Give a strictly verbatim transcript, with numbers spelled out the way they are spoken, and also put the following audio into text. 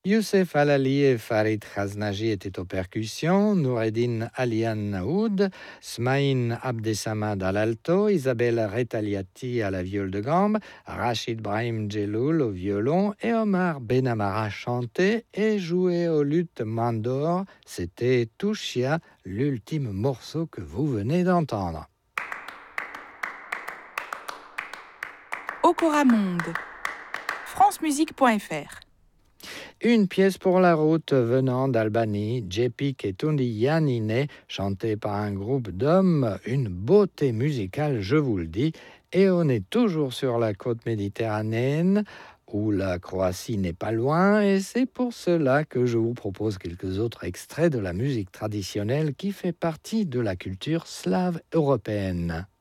Youssef Halali et Farid Khaznaji étaient aux percussions, Noureddin Alian Naoud, Smaïn Abdesamad à l'alto, Isabelle Retaliati à la viole de gambe, Rachid Brahim Djeloul au violon et Omar Benamara chantait et jouait au luth mandor. C'était Touchia, l'ultime morceau que vous venez d'entendre. Okora Monde, francemusique point f r. Une pièce pour la route venant d'Albanie, Jepik et Tundi Yanine, chantée par un groupe d'hommes, une beauté musicale, je vous le dis. Et on est toujours sur la côte méditerranéenne, où la Croatie n'est pas loin, et c'est pour cela que je vous propose quelques autres extraits de la musique traditionnelle qui fait partie de la culture slave européenne.